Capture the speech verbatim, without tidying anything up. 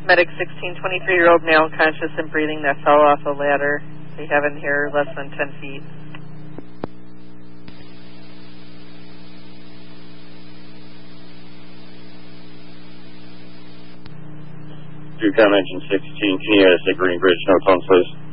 Medic sixteen, twenty-three-year-old male conscious and breathing that fell off a ladder. They have in here less than ten feet. Drew Com Engine sixteen, can you get us at Green Bridge, no tone, please?